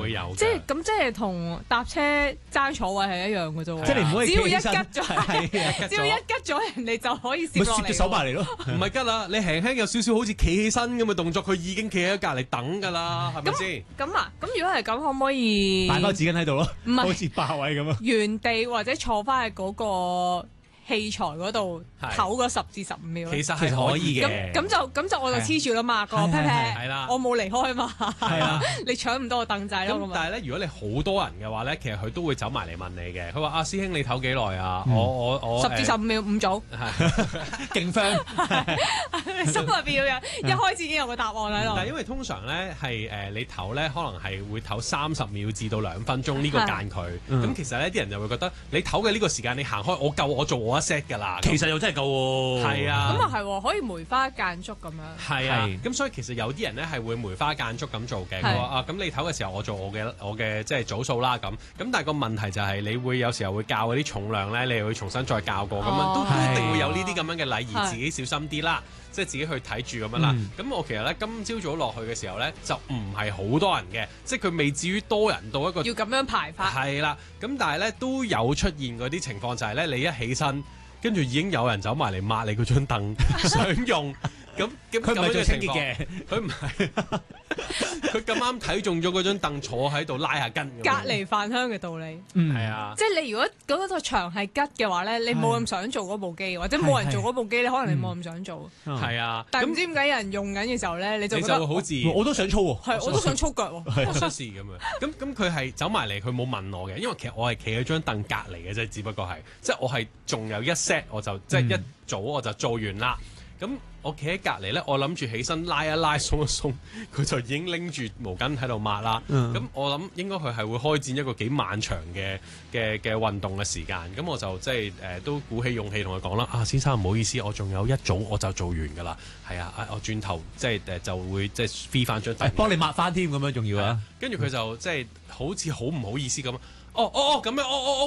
會有嘅。 即係同搭車爭坐位係一樣嘅啫喎。 即係你唔可以只要一企起身吉咗，只要一吉咗人哋就可以攝落嚟。 咪攝隻手埋嚟咯。 唔係吉啦，你輕輕有少少好似企起身咁嘅動作，佢已經企喺隔離等㗎啦，係咪先？ 咁如果係咁，可唔可以擺包紙巾喺度咯？ 唔係好似霸位咁啊！ 原地或者坐翻喺嗰個器材嗰度唞個10至15秒？ 其實係可以嘅。 咁就我就黐住啦嘛，個 pat pat 係啦，我冇離開嘛。 係啊， 你搶唔到個凳仔咯。 咁但係咧，如果你好多人嘅話咧，其實佢都會走埋嚟問你嘅。佢話：師兄你唞幾耐啊？我 10至15秒5組， 勁 friend。 心入邊要有一開始已經有個答案喺度。 但係因為通常咧係你唞咧，可能係會唞30秒至到2分鐘呢個間距。咁其實咧啲人就會覺得你唞嘅呢個時間你行開，我做我一 set 㗎啦。 其實又真係夠喎。 係啊。 咁啊係，可以梅花間竹咁樣。 係啊。咁所以其實有啲人咧係會梅花間竹咁做嘅。佢話咁你唞嘅時候我做我嘅即係組數啦咁。咁但係個問題就係你會有時候會教嗰啲重量咧，你又會重新再教過咁樣，都一定會有呢啲咁樣嘅禮儀，自己小心啲啦。即係自己去睇住咁樣啦。咁我其實咧今朝早落去嘅時候咧，就唔係好多人嘅，即係佢未至於多人到一個要咁樣排法。 係啦。咁但係咧都有出現嗰啲情況，就係咧你一起身，跟住已經有人走埋嚟抹你嗰張凳想用。咁佢唔係做清潔嘅， 佢唔係，佢咁啱睇中咗嗰張凳坐喺度拉下筋。 隔離飯香嘅道理， 係啊， 即係你如果嗰個場係吉嘅話咧，你冇咁想做嗰部機，或者冇人做嗰部機咧，可能你冇咁想做。 係啊， 但係唔知點解有人用緊嘅時候咧，你就覺得好自然。 我都想操喎， 係我都想操腳喎， 我想試咁樣。咁佢係走埋嚟，佢冇問我嘅，因為其實我係企喺張凳隔離嘅啫，只不過係即係我係仲有一 set，我就即係一組我就做完啦。咁我企喺隔離咧，我諗住起身拉一拉鬆一鬆，佢就已經拎住毛巾喺度抹啦。咁我諗應該佢係會開展一個幾漫長嘅運動嘅時間。咁我就即係都鼓起勇氣同佢講啦。先生唔好意思，我仲有一組我就做完㗎啦。係啊，我轉頭即係就會即係 free 翻張凳， 幫你抹翻添咁樣，仲要啊。 跟住佢就即係好似好唔好意思咁。咁樣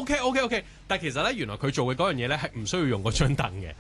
OK。但係其實咧，原來佢做嘅嗰樣嘢咧係唔需要用嗰張凳嘅。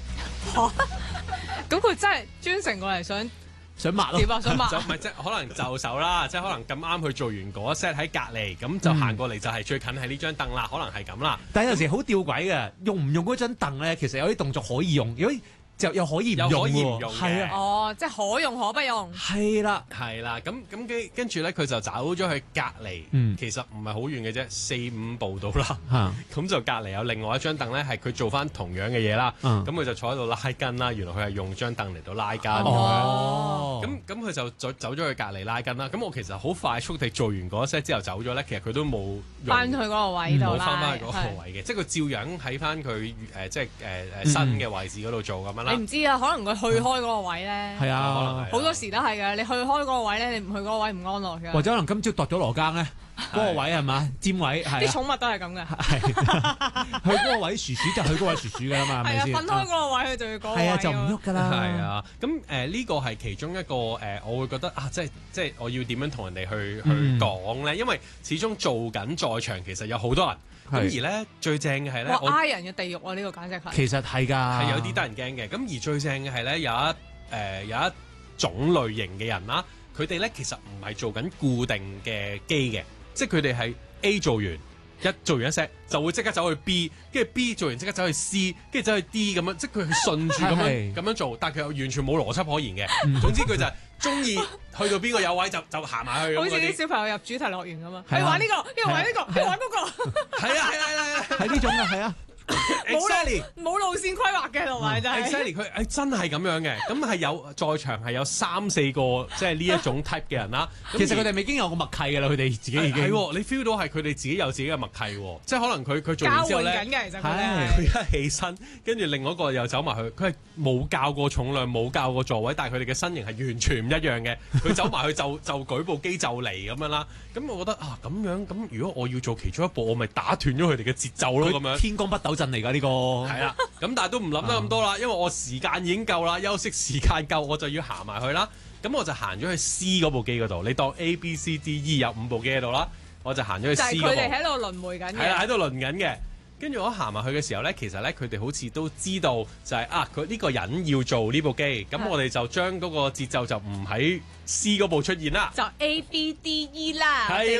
咁佢真係專程過嚟想抹咯， 想抹， 就唔係即係可能就手啦，即係可能咁啱佢做完嗰 set 喺隔離，咁就行過嚟就係最近係呢張凳啦，可能係咁啦。 但係有時好吊詭嘅，用唔用嗰張凳咧，其實有啲動作可以用，如果就又可以唔用喎，係啊，即係可用可不用。 係啦， 咁跟住咧，佢就走咗去隔離，其實唔係好遠嘅啫，4-5步到啦。咁就隔離有另外一張凳咧，係佢做翻同樣嘅嘢啦。咁佢就坐喺度拉筋啦。原來佢係用張凳嚟到拉筋。咁佢就走咗去隔離拉筋啦。咁我其實好快速地做完嗰 set 之後走咗咧，其實佢都冇翻去嗰個位度冇翻返去嗰個位嘅，即係佢照樣喺翻佢即係新嘅位置嗰度做咁樣啦。 你唔知啊，可能佢去開嗰個位咧， 係啊， 好多時都係嘅。你去開嗰個位咧，你唔去嗰個位唔安樂嘅。 或者可能今朝度咗羅庚咧，嗰個位係嘛？尖位係。 啲寵物都係咁嘅。 去嗰個位薯薯就去嗰個位薯薯㗎啦嘛，係咪先？ 係啊，瞓開嗰個位佢就要嗰個位。 係啊，就唔喐㗎啦。 係啊，咁呢個係其中一個我會覺得即係我要點樣同人哋去講咧？因為始終做緊在場，其實有好多人。咁而咧最正嘅係咧， 呃人嘅地獄啊！呢個簡直係。 其實係㗎， 係有啲得人驚嘅。咁而最正嘅係咧，有一種類型嘅人啦，佢哋咧其實唔係做緊固定嘅機嘅，即係佢哋係 A 做完一 set 就會即刻走去 B， 跟住 B 做完即刻走去 C， 跟住走去 D 咁樣，即係佢順住咁樣做，但係佢又完全冇邏輯可言嘅。總之佢就係中意去到邊個有位就行埋去。 好似啲小朋友入主題樂園咁啊！你玩呢個，呢個玩呢個，你玩嗰個。 係啊， 係呢種嘅，係啊。 冇路線規劃嘅同埋就係 exactly 佢真係咁樣嘅，咁係有在場係有3-4個即係呢一種 type 嘅人啦。 其實佢哋已經有個默契㗎啦，佢哋自己已經係你 feel 到係佢哋自己有自己嘅默契喎，即係可能佢做完之後咧， 交換緊嘅其實佢一起身，跟住另外一個又走埋去，佢係冇教過重量，冇教過座位，但係佢哋嘅身形係完全唔一樣嘅。佢走埋去就舉部機就嚟咁樣啦。咁我覺得咁樣咁，如果我要做其中一步，我咪打斷咗佢哋嘅節奏咯咁樣。 天光北斗陣嚟㗎呢個。 係啦，咁但係都唔諗得咁多啦，因為我時間已經夠啦，休息時間夠，我就要行埋去啦。咁我就行咗去 C 嗰部機嗰度，你當 A、B、C、D、E 有5部機喺度啦，我就行咗去 C 嗰部。就係佢哋喺度輪迴緊嘅。 係啦，喺度輪緊嘅。跟住我行埋去嘅時候咧，其實咧佢哋好似都知道就係佢呢個人要做呢部機，咁我哋就將嗰個節奏就唔喺 C 嗰部出現啦， 就 A、B、D、E 啦。 係